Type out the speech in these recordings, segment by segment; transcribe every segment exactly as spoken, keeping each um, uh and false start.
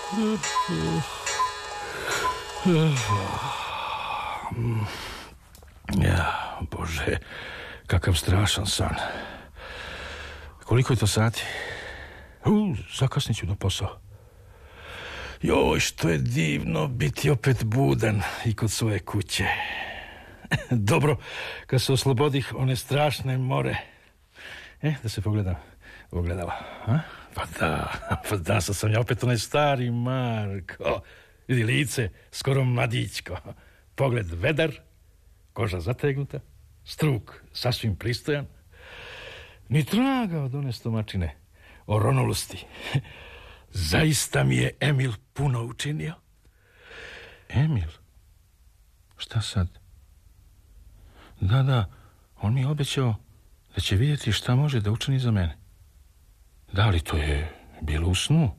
Ja, Bože, kakav strašan san. Koliko je to sati? U, zakasnit ću na posao. Joj, što je divno biti opet budan i kod svoje kuće. Dobro, kad se oslobodih one strašne more. E, da se pogledam. Pogledala, a? Pa da, pa da, sad sam ja opet onaj stari Marko. Vidi lice, skoro mladićko. Pogled vedar, koža zategnuta, struk sasvim pristojan. Ni traga od one stomačine, oronulosti. Zaista mi je Emil puno učinio. Emil? Šta sad? Da, da, on mi je obećao da će vidjeti šta može da učini za mene. Da li to je bilo u snu?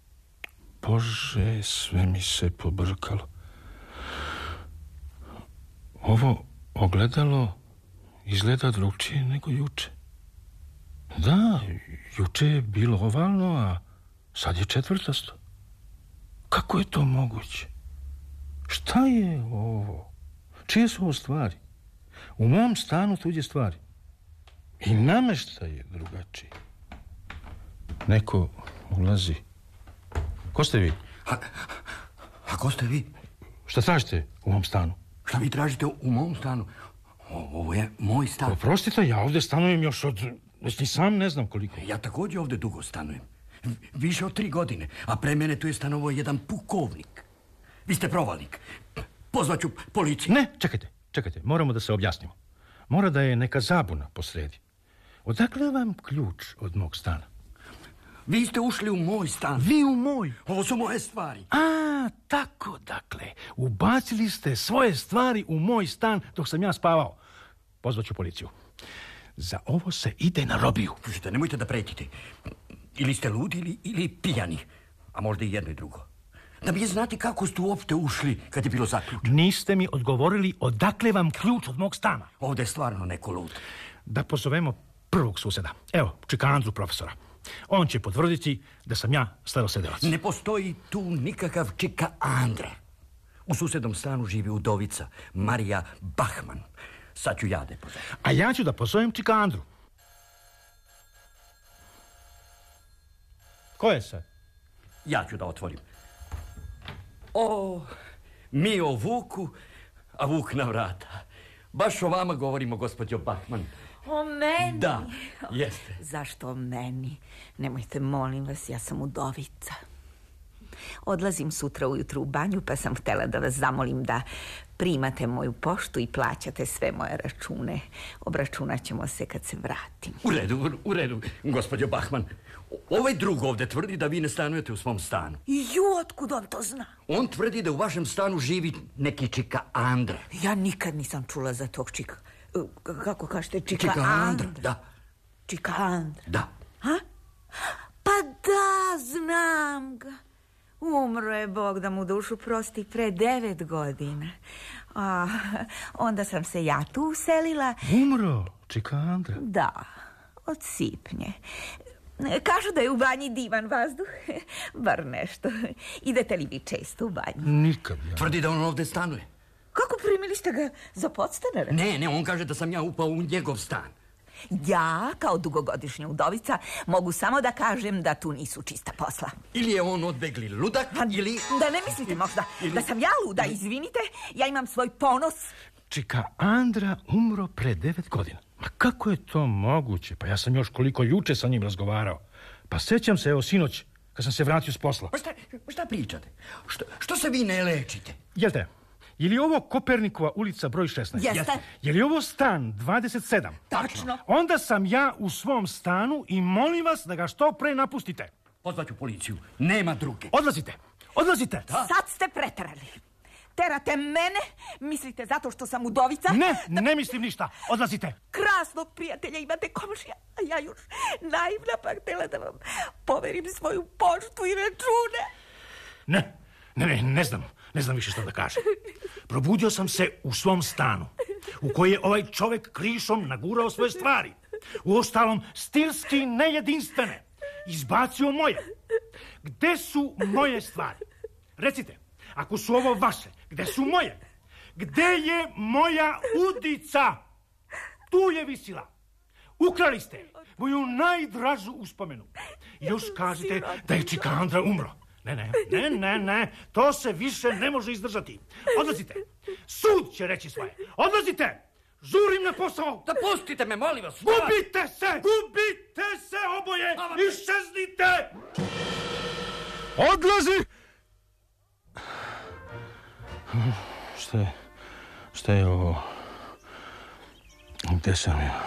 Bože, sve mi se pobrkalo. Ovo ogledalo izgleda drugčije nego juče. Da, juče je bilo ovalno, a sad je četvrtasto. Kako je to moguće? Šta je ovo? Čije su ovo stvari? U mom stanu tuđe stvari. I nameštaj je drugačiji. Neko ulazi. Ko ste vi? A, a ko ste vi? Šta tražite u mom stanu? Šta vi tražite u mom stanu? O, ovo je moj stan. Oprostite, ja ovdje stanujem još od... Već ni sam ne znam koliko. Ja također ovdje dugo stanujem. Više od tri godine. A pre mene tu je stanovao jedan pukovnik. Vi ste provalnik. Pozvaću policiju. Ne, čekajte, čekajte. Moramo da se objasnimo. Mora da je neka zabuna posredi. Odakle vam ključ od mog stana? Vi ste ušli u moj stan. Vi u moj? Ovo su moje stvari. A, tako, dakle. Ubacili ste svoje stvari u moj stan dok sam ja spavao. Pozvaću policiju. Za ovo se ide na robiju. Slušajte, nemojte da pretite. Ili ste ludi ili, ili pijani. A možda i jedno i drugo. Da mi je znati kako ste uopšte ušli kad je bilo zaključeno. Niste mi odgovorili odakle vam ključ od mog stana. Ovdje je stvarno neko lud. Da pozovemo prvog suseda. Evo, Čikandru profesora. On će potvrditi da sam ja starosedelac. Ne postoji tu nikakav Čika Andra. U susednom stanu živi udovica Marija Bahman. Sad ću ja da pozovem. A ja ću da pozovem Čikandru. Ko je sad? Ja ću da otvorim. O, mi o Vuku, a Vuk na vrata. Baš o vama govorimo, gospođo Bahman. O meni? Da, jeste. Zašto o meni? Nemojte, molim vas, ja sam udovica. Odlazim sutra ujutru u banju, pa sam htjela da vas zamolim da primate moju poštu i plaćate sve moje račune. Obračunat ćemo se kad se vratim. U redu, u redu, gospođo Bahman. Ovaj drug ovdje tvrdi da vi ne stanujete u svom stanu. Ju, otkud on to zna? On tvrdi da u vašem stanu živi neki Čika Andra. Ja nikad nisam čula za tog Čika... Kako kažete, Čika, Čika Andra? Da. Čika Andra? Da. Ha? Pa da, znam ga. Umro je, Bog da mu dušu prosti, pre devet godina. A, onda sam se ja tu uselila. Umro, Čika Andra? Da, od sipnje. Kažu da je u banji divan vazduh. Bar nešto. Idete li vi često u banju? Nikad. Ja. Tvrdi da on ovdje stanuje. Kako primili ste ga za podstanara? Ne, ne, on kaže da sam ja upao u njegov stan. Ja, kao dugogodišnja udovica, mogu samo da kažem da tu nisu čista posla. Ili je on odbegli ludak, ili... Da ne mislite možda ili... da sam ja luda, izvinite, ja imam svoj ponos. Čika Andra umro pre devet godina. Ma kako je to moguće? Pa ja sam još koliko juče sa njim razgovarao. Pa sećam se, evo sinoć, kad sam se vratio s posla. Pa šta, šta pričate? Što, što se vi ne lečite? Jel te? Je li ovo Kopernikova ulica broj šesnaest? Jeste. Je li ovo stan dvadeset sedam? Tačno. Onda sam ja u svom stanu i molim vas da ga što pre napustite. Pozvaću policiju. Nema druge. Odlazite. Odlazite. Da. Sad ste preterali. Terate mene? Mislite zato što sam udovica? Ne, da... ne mislim ništa. Odlazite. Krasnog prijatelja imate, komšija. A ja još naivna pa htjela da vam poverim svoju poštu i račune. Ne, ne, ne, ne znam. Ne znam više što da kažem. Probudio sam se u svom stanu, u koji je ovaj čovjek krišom nagurao svoje stvari. Uostalom, stilski nejedinstvene. Izbacio moje. Gde su moje stvari? Recite, ako su ovo vaše, gde su moje? Gde je moja udica? Tu je visila. Ukrali ste moju najdražu uspomenu. Još kažete da je Čikandra umro. Ne, ne, ne, ne, ne. To se više ne može izdržati. Odlazite. Sud će reći svoje. Odlazite. Žurim na posao. Da pustite me, molim vas. Gubite se. Gubite se oboje. Iščeznite. Odlazi. Šta je? Šta je ovo? Gde sam ja?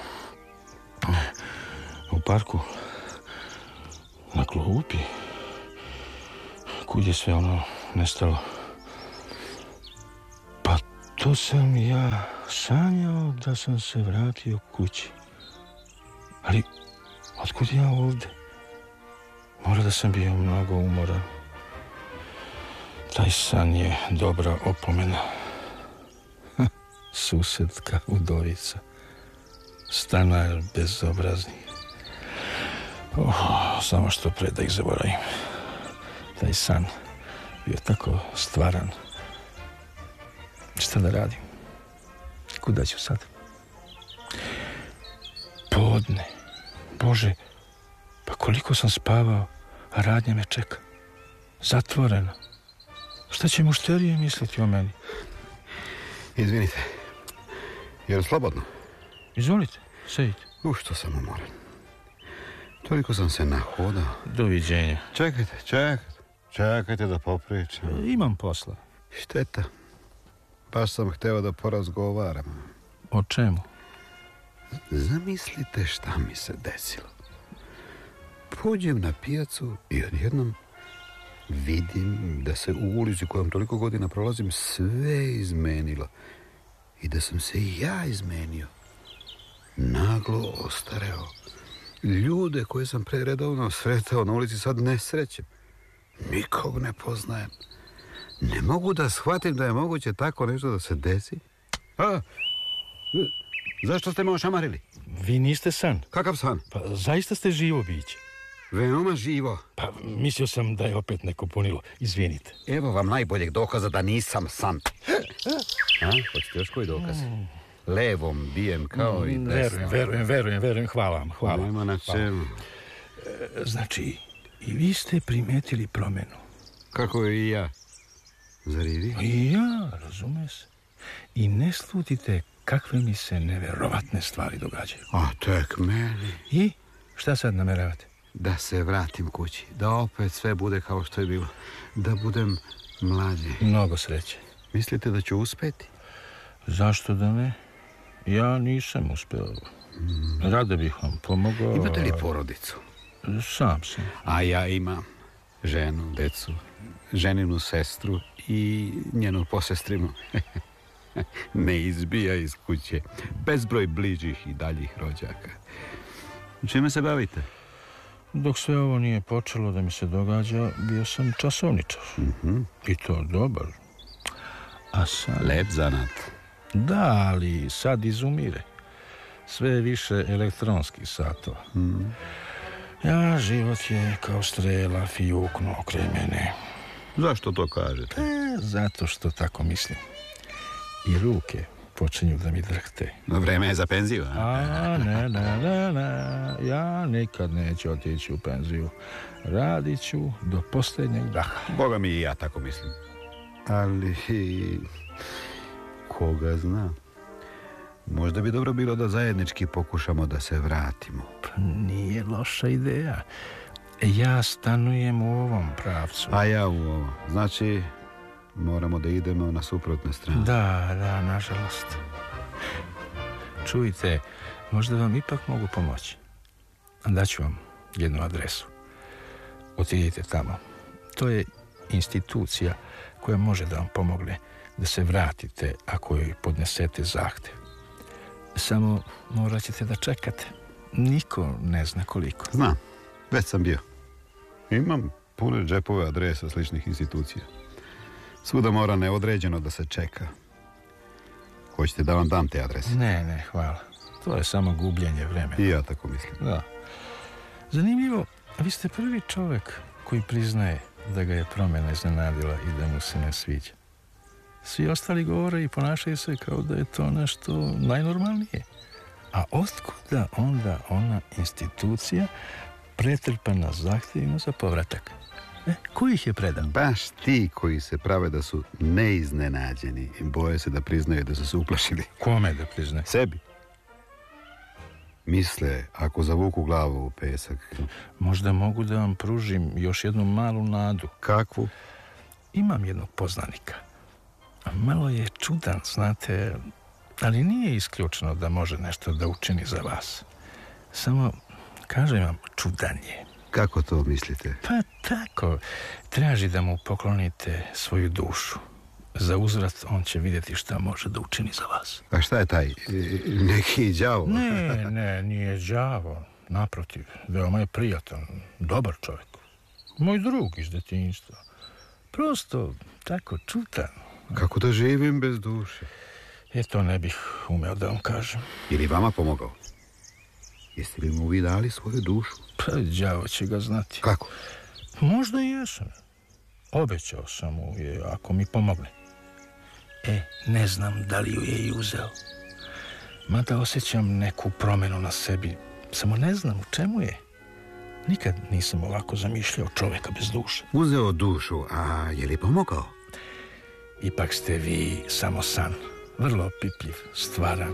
U parku? Na klupi? Kud je sve ono nestalo? Pa to sam ja sanjao da sam se vratio kući. Ali, otkud ja ovde? Mora da sam bio mnogo umoran. Taj san je dobra opomena. Susedka udovica. Stanar bezobrazni. Oh, samo što pre da ih zaboravim. Taj san bio tako stvaran. Šta da radim? Kuda ću sad? Podne. Bože, pa koliko sam spavao, a radnja me čeka. Zatvorena. Šta će mušterije misliti o meni? Izvinite, je li slobodno? Izvolite, sedite. U, što sam umoran. Toliko sam se nahodao. Doviđenja. Čekajte, čekajte. Čekajte da popričam. Imam posla. Šteta. Baš sam hteo da porazgovaram. O čemu? Zamislite šta mi se desilo. Pođem na pijacu i odjednom vidim da se u ulici kojom toliko godina prolazim sve izmenilo. I da sam se i ja izmenio. Naglo ostareo. Ljude koje sam pre redovno sretao na ulici sad ne srećem. Nikog ne poznajem. Ne mogu da shvatim da je moguće tako nešto da se desi. A, zašto ste me ošamarili? Vi niste san. Kakav san? Pa zaista ste živo biće. Veoma živo. Pa mislio sam da je opet neko punilo. Izvinite. Evo vam najboljeg dokaza da nisam san. A, hoćete još koji dokaz? Levom bijem kao i desno. Verujem, verujem, verujem, verujem. Hvala vam, hvala. Nema na čemu. E, znači, i vi ste primetili promenu. Kako i ja. Zar i vi? I ja, razume se. I ne slutite kakve mi se neverovatne stvari događaju. A tek meni. I šta sad nameravate? Da se vratim kući. Da opet sve bude kao što je bilo. Da budem mlađi. Mnogo sreće. Mislite da ću uspeti? Zašto da ne? Ja nisam uspeo. Mm. Rado bih vam pomogao. Imate li porodicu? Sam sam. A ja imam ženu, decu, ženinu sestru i njenu posestrinu. Ne izbija iz kuće. Bezbroj bližih i daljih rođaka. Čime se bavite? Dok sve ovo nije počelo da mi se događa, bio sam časovničar. Mm-hmm. I to dobar. A sad... Lep zanat. Da, ali sad izumire. Sve je više elektronskih satova. Mm. Ja, život je kao strela fijuknuo kraj mene. Zašto to kažete? E, zato što tako mislim. I ruke počinju da mi drhte. No, vreme je za penziju, a? A, ne, ne, ne, ne. Ja nikad neću otići u penziju. Radit ću do posljednjeg daha. Boga mi i ja tako mislim. Ali... koga zna? Možda bi dobro bilo da zajednički pokušamo da se vratimo. Pa nije loša ideja. Ja stanujem u ovom pravcu. A ja u ovom. Znači, moramo da idemo na suprotne strane. Da, da, nažalost. Čujte, možda vam ipak mogu pomoći. Daću vam jednu adresu. Otidite tamo. To je institucija koja može da vam pomogne da se vratite ako joj podnesete zahtev. Samo morat ćete da čekate. Niko ne zna koliko. Znam, već sam bio. Imam pune džepove adresa sličnih institucija. Svuda mora neodređeno da se čeka. Hoćete da vam dam te adrese? Ne, ne, hvala. To je samo gubljenje vremena. I ja tako mislim. Da. Zanimljivo, vi ste prvi čovjek koji priznaje da ga je promjena iznenadila i da mu se ne sviđa. Svi ostali govore i ponašaju se kao da je to nešto najnormalnije. A otkuda onda ona institucija pretrpana zahtjevima za povratak? E, ko ih je predao? Baš ti koji se prave da su neiznenađeni i boje se da priznaju da su se uplašili. Kome da priznaje? Sebi. Misle, ako zavuku glavu u pesak. Možda mogu da vam pružim još jednu malu nadu. Kakvu? Imam jednog poznanika. Malo je čudan, znate, ali nije isključeno da može nešto da učini za vas. Samo, kažem vam, čudan je. Kako to mislite? Pa tako, traži da mu poklonite svoju dušu. Za uzvrat on će vidjeti šta može da učini za vas. A šta je taj? Neki đavo? Ne, ne, nije đavo. Naprotiv, veoma je prijatan, dobar čovjek. Moj drug iz detinjstva. Prosto tako čudan. Kako da živim bez duše? E, to ne bih umeo da vam kažem. Je li vama pomogao? Jeste li mu vi dali svoju dušu? Pa, đavo će ga znati. Kako? Možda i jesam. Obećao sam mu je ako mi pomogne. E, ne znam da li ju je i uzeo. Mada osjećam neku promjenu na sebi. Samo ne znam u čemu je. Nikad nisam ovako zamišljao čovjeka bez duše. Uzeo dušu, a je li pomogao? Ipak ste vi samo san. Vrlo opipljiv, stvaran,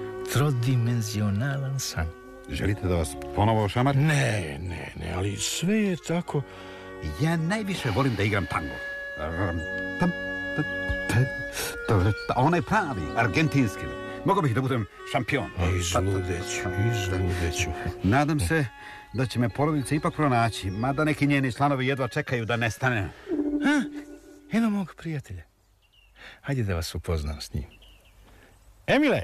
trodimenzionalan san. Želite da vas ponovo šamar? Ne, ne, ne, ali sve je tako... Ja najviše volim da igram tango. Tam, ta, ta, ta, ta, onaj pravi, argentinski. Mogu bih da budem šampion. Izludeću, izludeću. Nadam se da će me porodica ipak pronaći, mada neki njeni članovi jedva čekaju da nestane. Ha, eno mog prijatelja. Hajde da vas upoznam s njim. Emile,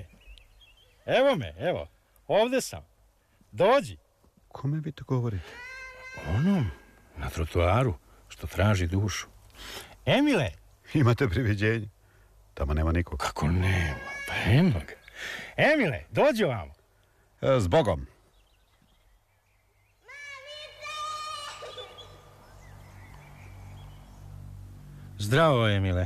evo me, evo, ovdje sam. Dođi. Kome vi to govorite? Onom, na trotoaru, što traži dušu. Emile! Imate priviđenje. Tamo nema nikog. Kako nema? Pa eno ga. Emile, dođi ovamo. E, s Bogom. Zdravo, Emile.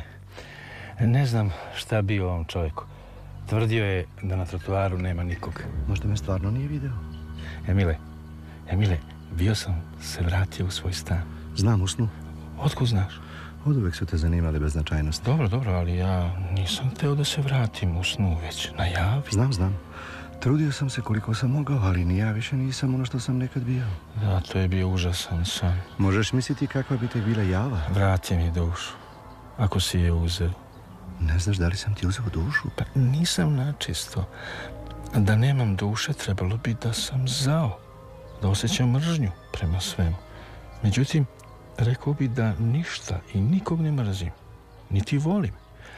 Ne znam šta bi o ovom čovjeku. Tvrdio je da na trotoaru nema nikog. Možda me stvarno nije video. Emile, Emile, bio sam se vratio u svoj stan. Znam u snu. Otkud znaš? Od uvek su te zanimali beznačajnosti. Dobro, dobro, ali ja nisam teo da se vratim u snu, već najavi. Znam, znam. Trudio sam se koliko sam mogao, ali ni ja više nisam ono što sam nekad bio. Da, to je bio užasan san. Možeš misliti kakva bi tek bila java? Vrati mi dušu, ako si je uzeo. Ne znaš da li sam ti uzeo dušu? Pa nisam načisto. Da nemam duše, trebalo bi da sam zao. Da osjećam mržnju prema svemu. Međutim, rekao bi da ništa i nikog ne mrzim. Niti volim.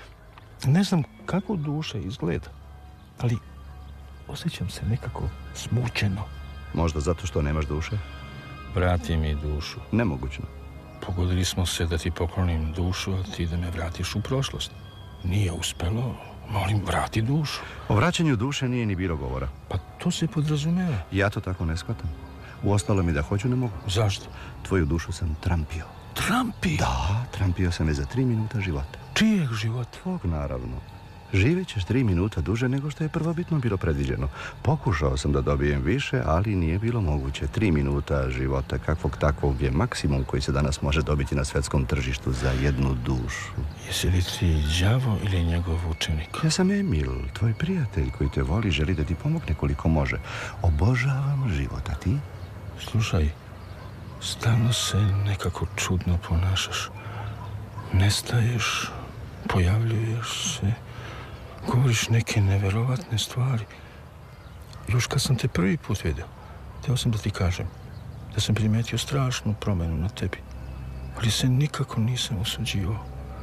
Ne znam kako duša izgleda, ali osjećam se nekako smućeno. Možda zato što nemaš duše? Vrati mi dušu. Nemogućno. Pogodili smo se da ti poklonim dušu, a ti da me vratiš u prošlost. Nije uspelo, molim, vrati dušu. O vraćanju duše nije ni bilo govora. Pa to se podrazumeva. Ja to tako ne shvatam. Uostalo mi da hoću ne mogu. Zašto? Tvoju dušu sam trampio. Trampio? Da, trampio sam je za tri minuta života. Čijeg života? Tvog, naravno. Živjet ćeš tri minuta duže nego što je prvobitno bilo predviđeno. Pokušao sam da dobijem više, ali nije bilo moguće. Tri minuta života kakvog takvog je maksimum koji se danas može dobiti na svjetskom tržištu za jednu dušu. Jesi li ti đavo ili njegov učenik? Ja sam Emil, tvoj prijatelj koji te voli, želi da ti pomogne koliko može. Obožavam život, a ti? Slušaj, stalno se nekako čudno ponašaš. Nestaješ, pojavljuješ se, govoriš neke neverovatne stvari. Još kad sam te prvi put vidio, htio sam da ti kažem da sam primetio strašnu promjenu na tebi, ali se nikako nisam usuđivao.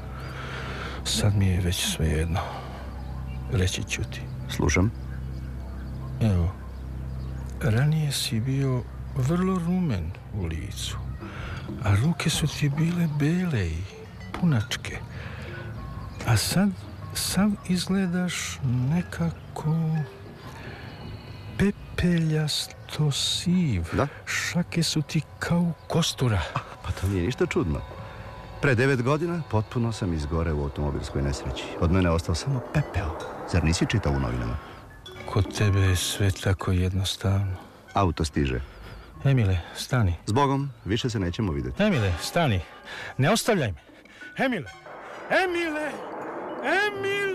Sad mi je već sve jedno. Reći ću ti. Slušam. Evo, ranije si bio vrlo rumen u licu, a ruke su ti bile bele i punačke. A sad sam izgledaš nekako pepeljasto siv. Da? Šake su ti kao kostura. Pa to nije ništa čudno. Pre devet godina potpuno sam izgoreo u automobilskoj nesreći. Od mene je ostao samo pepeo. Zar nisi čitao u novinama? Kod tebe je sve tako jednostavno. Auto stiže. Emile, stani. Zbogom, više se nećemo vidjeti. Emile, stani. Ne ostavljaj me. Emile! Emile! Emile!